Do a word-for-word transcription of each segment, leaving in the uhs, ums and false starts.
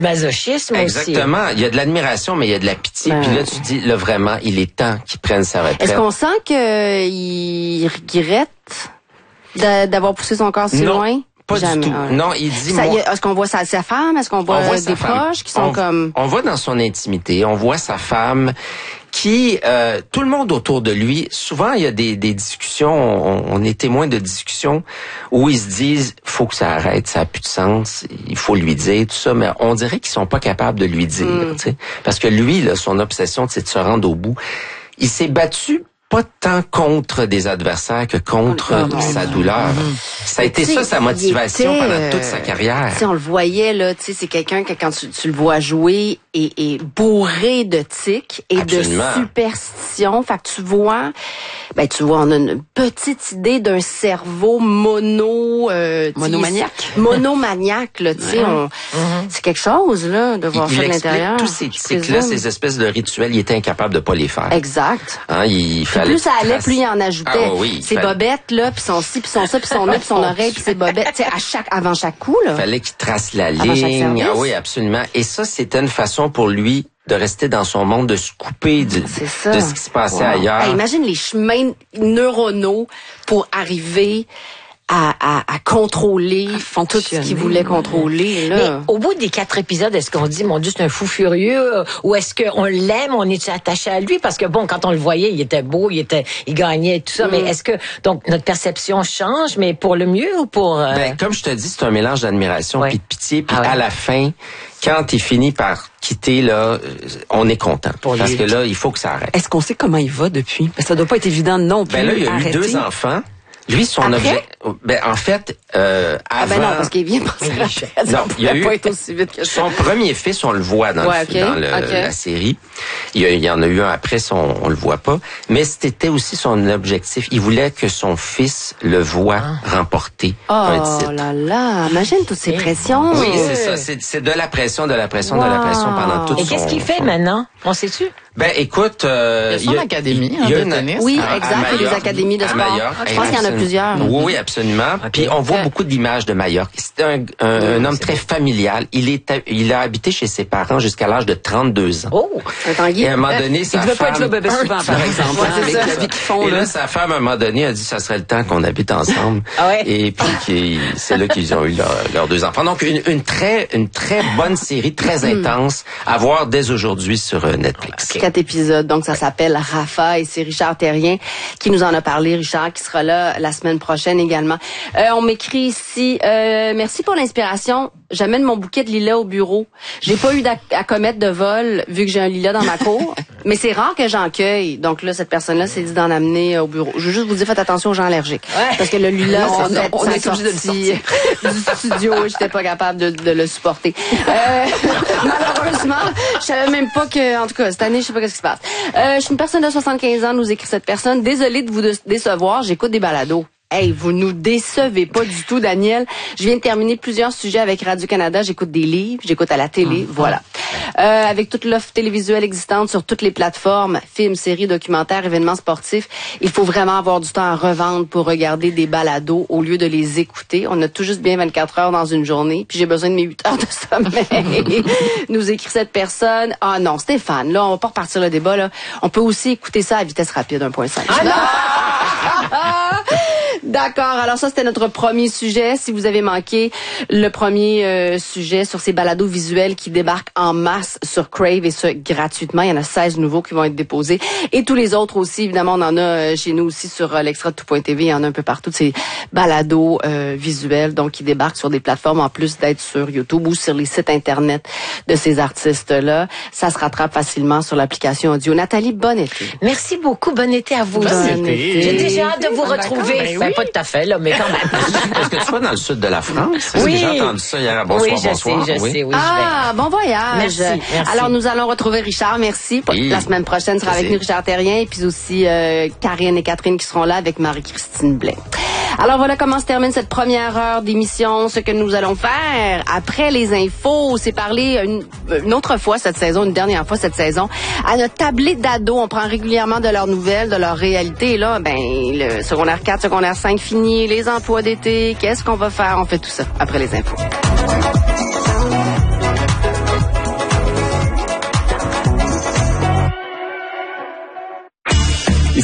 masochisme aussi. Exactement. Il y a de l'admiration, mais il y a de la pitié. Ben... Puis là, tu dis, là, vraiment, il est temps qu'il prenne sa retraite. Est-ce qu'on sent qu'il regrette d'avoir poussé son corps si non, loin? Pas Jamais. du tout. Ouais. Non, il dit... Ça, moi, est-ce qu'on voit sa, sa femme? Est-ce qu'on voit, on voit des proches qui sont on, comme... On voit dans son intimité, on voit sa femme qui... Euh, tout le monde autour de lui, souvent, il y a des, des discussions, on, on est témoin de discussions où ils se disent, faut que ça arrête, ça n'a plus de sens, il faut lui dire, tout ça, mais on dirait qu'ils sont pas capables de lui dire, mm. tu sais, parce que lui, là, son obsession, c'est de se rendre au bout. Il s'est battu pas tant contre des adversaires que contre oh, sa douleur. Mm-hmm. Ça a été ça sa motivation était, pendant toute sa carrière. On le voyait là, tu sais, c'est quelqu'un que quand tu, tu le vois jouer est, est bourré de tics et Absolument. de superstitions. Fait que tu vois, ben tu vois, on a une petite idée d'un cerveau mono, euh, monomaniaque, monomaniaque là, tu sais, mm-hmm. c'est quelque chose là de voir il, ça il de l'intérieur. Tous ces tics là, ces espèces de rituels, il était incapable de pas les faire. Exact. Hein, il fallait plus ça allait, plus il en ajoutait. Ah, oui, ses fallait... bobettes, là, puis son ci, puis son ça, puis son nez, puis son oreille, puis ses bobettes. Tu sais, à chaque, avant chaque coup, là. Il fallait qu'il trace la avant ligne. Ah oui, absolument. Et ça, c'était une façon pour lui de rester dans son monde, de se couper de, de ce qui se passait wow. ailleurs. Hey, imagine les chemins neuronaux pour arriver à, à, à contrôler à tout ce qu'il voulait contrôler. Là. Mais au bout des quatre épisodes, est-ce qu'on dit, mon Dieu, c'est un fou furieux, ou est-ce qu'on l'aime, on est attaché à lui? Parce que bon, quand on le voyait, il était beau, il était, il gagnait et tout ça. Mm. Mais est-ce que, donc, notre perception change, mais pour le mieux ou pour... Euh... Ben, comme je te dis, c'est un mélange d'admiration ouais. puis de pitié. Puis ah ouais. à la fin, quand il finit par quitter, là, on est content. Pour parce lui. que là, il faut que ça arrête. Est-ce qu'on sait comment il va depuis? Parce que ça doit pas être évident non plus. Ben là, il y a arrêter. eu deux enfants. Lui, son Après? objet, ben en fait, euh, avant. Ah ben non, parce qu'il vient passer la retraite. Non, il y a eu pas être aussi vite que son ça. premier fils, on le voit dans, ouais, le, okay. dans le, okay. la série. Il y, a, il y en a eu un après, son, on le voit pas. Mais c'était aussi son objectif. Il voulait que son fils le voie ah. remporter oh un titre. Oh là là, imagine toutes ces pressions. Oui, c'est ça. C'est, c'est de la pression, de la pression, wow. de la pression pendant toute Et qu'est-ce qu'il fait son... maintenant? On sait-tu? Ben, écoute, euh, il y a son académie, hein, de tennis. Oui, à, exact. À les académies de sport. Majorque, je pense qu'il y en a plusieurs. Oui, oui, absolument. Okay. Puis on voit beaucoup d'images de Majorque. C'est un, un, oui, un homme très beau. familial. Il est, il a habité chez ses parents jusqu'à l'âge de trente-deux ans. Oh, un Et à un moment donné, sa il ne femme... pas être là bébé souvent, par exemple. Ouais, c'est ça. La vie qu'ils font, Et là, là, sa femme, à un moment donné, a dit, ça serait le temps qu'on habite ensemble. Ah ouais? Et puis, c'est là qu'ils ont eu leur, leurs deux enfants. Donc, une, une très, une très bonne série, très intense, à voir dès aujourd'hui sur Netflix. Okay. Quatre épisodes. Donc, ça s'appelle Rafa et c'est Richard Terrien qui nous en a parlé. Richard qui sera là la semaine prochaine également. Euh, on m'écrit ici, euh, merci pour l'inspiration. J'amène mon bouquet de lilas au bureau. J'ai pas eu à commettre de vol vu que j'ai un lilas dans ma cour, mais c'est rare que j'en cueille. Donc là, cette personne-là s'est dit d'en amener au bureau. Je veux juste vous dire, faites attention aux gens allergiques. Ouais. Parce que le lilas, non, ça, on, on ça est obligé de le sortir du studio. J'étais pas capable de, de le supporter. Euh, malheureusement, je savais même pas que, en tout cas, cette année, je sais pas ce qui se passe. Euh, je suis une personne de soixante-quinze ans, nous écrit cette personne. Désolée de vous décevoir, j'écoute des balados. Hey, vous nous décevez pas du tout, Daniel. Je viens de terminer plusieurs sujets avec Radio-Canada. J'écoute des livres, j'écoute à la télé, mmh. voilà. Euh, avec toute l'offre télévisuelle existante sur toutes les plateformes, films, séries, documentaires, événements sportifs, il faut vraiment avoir du temps à revendre pour regarder des balados au lieu de les écouter. On a tout juste bien vingt-quatre heures dans une journée, puis j'ai besoin de mes huit heures de sommeil. Nous écrit cette personne. Ah non, Stéphane, là, on va pas repartir le débat, là. On peut aussi écouter ça à vitesse rapide, un point cinq. Ah non! D'accord. Alors ça, c'était notre premier sujet. Si vous avez manqué le premier euh, sujet sur ces balados visuels qui débarquent en masse sur Crave et ce, gratuitement. Il y en a seize nouveaux qui vont être déposés. Et tous les autres aussi, évidemment, on en a euh, chez nous aussi sur euh, l'extra de tout point t v. Il y en a un peu partout de ces balados euh, visuels, donc qui débarquent sur des plateformes en plus d'être sur YouTube ou sur les sites Internet de ces artistes-là. Ça se rattrape facilement sur l'application audio. Nathalie, bon été. Merci beaucoup. Bon été à vous. Bon été. J'ai déjà hâte de vous retrouver. Ben, ben, oui. Pas tout à fait, là, mais quand même. Est-ce que tu vas dans le sud de la France? Oui. J'ai entendu ça hier à Bonsoir, oui, je bonsoir. Sais, je oui. sais, oui, ah, bon voyage. Merci, merci. Alors, nous allons retrouver Richard. Merci. Oui. La semaine prochaine sera avec nous Richard Terrien et puis aussi euh, Karine et Catherine qui seront là avec Marie-Christine Blais. Alors, voilà comment se termine cette première heure d'émission. Ce que nous allons faire après les infos, c'est parler une, une autre fois cette saison, une dernière fois cette saison, à notre tablée d'ados. On prend régulièrement de leurs nouvelles, de leur réalité. Et là, ben, le secondaire quatre, secondaire cinq fini, les emplois d'été, qu'est-ce qu'on va faire? On fait tout ça après les infos.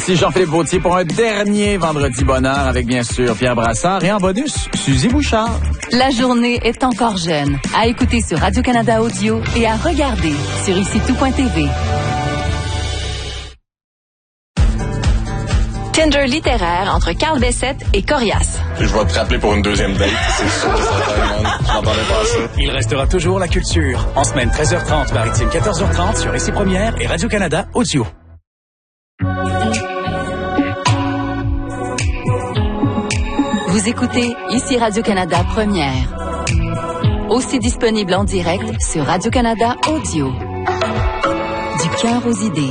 Ici Jean-Philippe Vautier pour un dernier Vendredi Bonheur avec bien sûr Pierre Brassard et en bonus, Suzy Bouchard. La journée est encore jeune. À écouter sur Radio-Canada Audio et à regarder sur ici tout point t v. Tinder littéraire entre Carl Bessette et Corias. Je vais te rappeler pour une deuxième date, c'est sûr que certain, man. Je m'entendais pas ça. Il restera toujours la culture. En semaine treize heures trente, maritime quatorze heures trente sur Ici Première et Radio-Canada Audio. Vous écoutez Ici Radio-Canada Première. Aussi disponible en direct sur Radio-Canada Audio. Du cœur aux idées.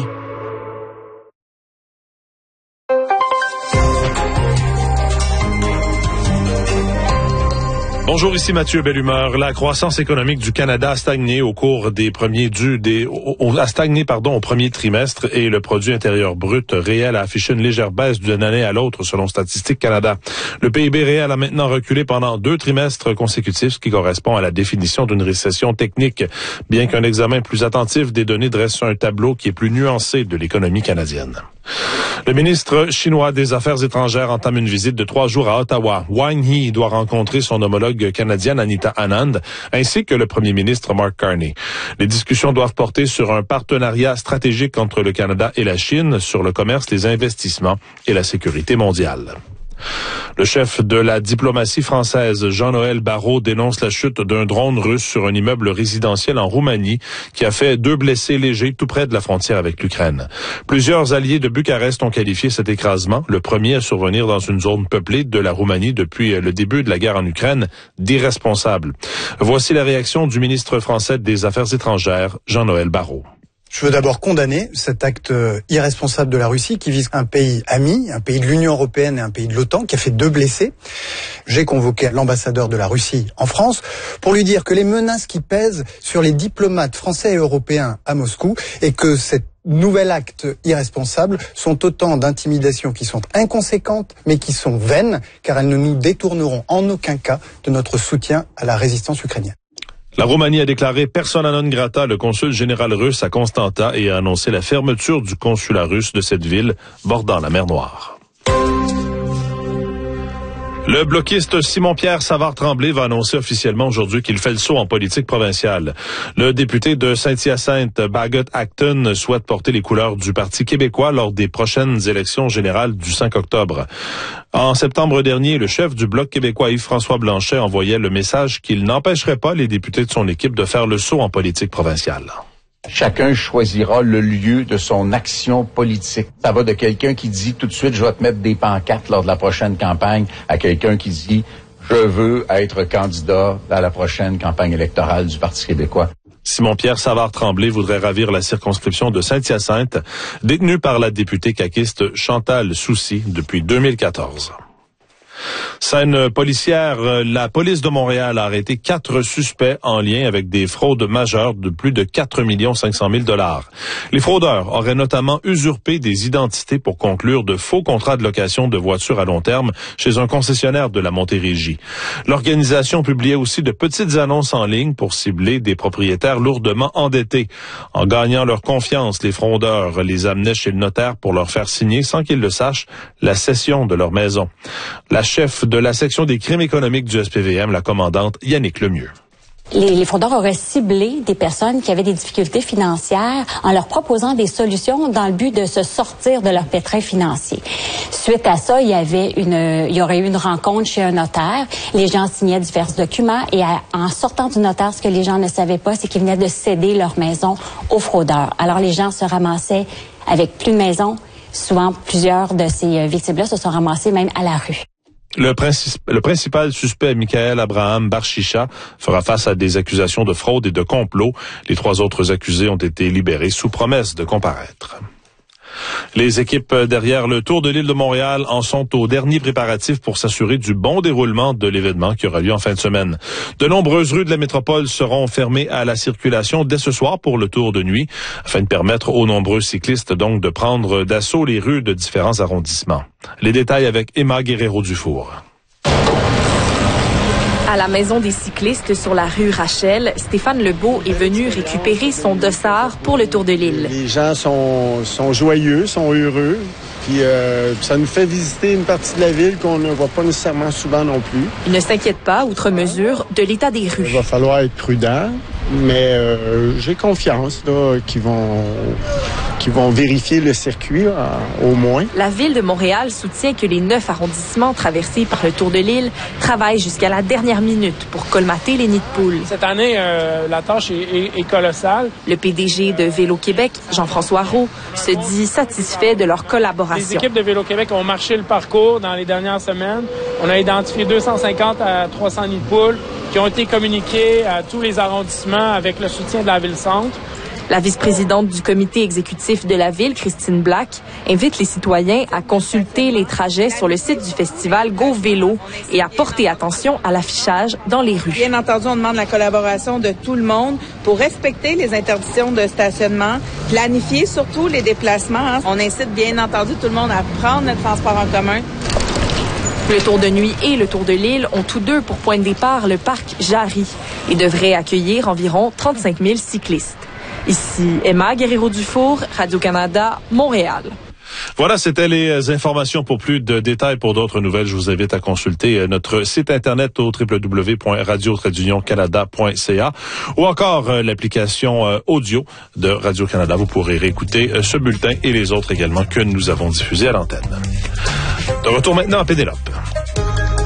Bonjour, ici Mathieu Bellumeur. La croissance économique du Canada a stagné au cours des premiers du des au, a stagné pardon au premier trimestre et le produit intérieur brut réel a affiché une légère baisse d'une année à l'autre selon Statistique Canada. Le P I B réel a maintenant reculé pendant deux trimestres consécutifs, ce qui correspond à la définition d'une récession technique, bien qu'un examen plus attentif des données dresse un tableau qui est plus nuancé de l'économie canadienne. Le ministre chinois des Affaires étrangères entame une visite de trois jours à Ottawa. Wang Yi doit rencontrer son homologue canadienne Anita Anand, ainsi que le premier ministre Mark Carney. Les discussions doivent porter sur un partenariat stratégique entre le Canada et la Chine, sur le commerce, les investissements et la sécurité mondiale. Le chef de la diplomatie française, Jean-Noël Barrot, dénonce la chute d'un drone russe sur un immeuble résidentiel en Roumanie qui a fait deux blessés légers tout près de la frontière avec l'Ukraine. Plusieurs alliés de Bucarest ont qualifié cet écrasement, le premier à survenir dans une zone peuplée de la Roumanie depuis le début de la guerre en Ukraine, d'irresponsable. Voici la réaction du ministre français des Affaires étrangères, Jean-Noël Barrot. Je veux d'abord condamner cet acte irresponsable de la Russie qui vise un pays ami, un pays de l'Union européenne et un pays de l'OTAN qui a fait deux blessés. J'ai convoqué l'ambassadeur de la Russie en France pour lui dire que les menaces qui pèsent sur les diplomates français et européens à Moscou et que cet nouvel acte irresponsable sont autant d'intimidations qui sont inconséquentes mais qui sont vaines car elles ne nous détourneront en aucun cas de notre soutien à la résistance ukrainienne. La Roumanie a déclaré persona non grata le consul général russe à Constanta et a annoncé la fermeture du consulat russe de cette ville bordant la mer Noire. Le bloquiste Simon-Pierre Savard-Tremblay va annoncer officiellement aujourd'hui qu'il fait le saut en politique provinciale. Le député de Saint-Hyacinthe, Bagot Acton, souhaite porter les couleurs du Parti québécois lors des prochaines élections générales du cinq octobre. En septembre dernier, le chef du Bloc québécois, Yves-François Blanchet, envoyait le message qu'il n'empêcherait pas les députés de son équipe de faire le saut en politique provinciale. Chacun choisira le lieu de son action politique. Ça va de quelqu'un qui dit tout de suite, je vais te mettre des pancartes lors de la prochaine campagne, à quelqu'un qui dit, je veux être candidat à la prochaine campagne électorale du Parti québécois. Simon-Pierre Savard-Tremblay voudrait ravir la circonscription de Saint-Hyacinthe, détenue par la députée caquiste Chantal Soucy depuis deux mille quatorze. Scène policière, la police de Montréal a arrêté quatre suspects en lien avec des fraudes majeures de plus de quatre millions cinq cent mille dollars. Les fraudeurs auraient notamment usurpé des identités pour conclure de faux contrats de location de voitures à long terme chez un concessionnaire de la Montérégie. L'organisation publiait aussi de petites annonces en ligne pour cibler des propriétaires lourdement endettés. En gagnant leur confiance, les fraudeurs les amenaient chez le notaire pour leur faire signer, sans qu'ils le sachent, la cession de leur maison. La chef de la section des crimes économiques du S P V M, la commandante Yannick Lemieux. Les, les fraudeurs auraient ciblé des personnes qui avaient des difficultés financières en leur proposant des solutions dans le but de se sortir de leur pétrin financier. Suite à ça, il y avait une, il y aurait eu une rencontre chez un notaire. Les gens signaient divers documents et à, en sortant du notaire, ce que les gens ne savaient pas, c'est qu'ils venaient de céder leur maison aux fraudeurs. Alors les gens se ramassaient avec plus de maison. Souvent, plusieurs de ces victimes-là se sont ramassées même à la rue. Le, princi- le principal suspect, Michael Abraham Barchicha, fera face à des accusations de fraude et de complot. Les trois autres accusés ont été libérés sous promesse de comparaître. Les équipes derrière le Tour de l'île de Montréal en sont aux derniers préparatifs pour s'assurer du bon déroulement de l'événement qui aura lieu en fin de semaine. De nombreuses rues de la métropole seront fermées à la circulation dès ce soir pour le tour de nuit, afin de permettre aux nombreux cyclistes donc de prendre d'assaut les rues de différents arrondissements. Les détails avec Emma Guerrero-Dufour. À la maison des cyclistes sur la rue Rachel, Stéphane Lebeau est venu récupérer son dossard pour le Tour de l'Île. Les gens sont, sont joyeux, sont heureux. Puis euh, ça nous fait visiter une partie de la ville qu'on ne voit pas nécessairement souvent non plus. Il ne s'inquiète pas, outre mesure, de l'état des rues. Il va falloir être prudent, mais euh, j'ai confiance là, qu'ils vont, qu'ils vont vérifier le circuit là, au moins. La Ville de Montréal soutient que les neuf arrondissements traversés par le Tour de l'Île travaillent jusqu'à la dernière minute pour colmater les nids de poules. Cette année, euh, la tâche est, est, est colossale. Le P D G de Vélo Québec, Jean-François Roux, se dit satisfait de leur collaboration. Les équipes de Vélo Québec ont marché le parcours dans les dernières semaines. On a identifié deux cent cinquante à trois cents nids de poules qui ont été communiqués à tous les arrondissements avec le soutien de la Ville-Centre. La vice-présidente du comité exécutif de la Ville, Christine Black, invite les citoyens à consulter les trajets sur le site du festival Go Vélo et à porter attention à l'affichage dans les rues. Bien entendu, on demande la collaboration de tout le monde pour respecter les interdictions de stationnement, planifier surtout les déplacements. Hein. On incite bien entendu tout le monde à prendre le transport en commun. Le Tour de nuit et le Tour de l'Île ont tous deux pour point de départ le parc Jarry et devraient accueillir environ trente-cinq mille cyclistes. Ici Emma Guerrero-Dufour, Radio-Canada, Montréal. Voilà, c'était les informations. Pour plus de détails, pour d'autres nouvelles, je vous invite à consulter notre site Internet au w w w point radio tiret union canada point c a ou encore l'application audio de Radio-Canada. Vous pourrez réécouter ce bulletin et les autres également que nous avons diffusés à l'antenne. De retour maintenant à Pénélope.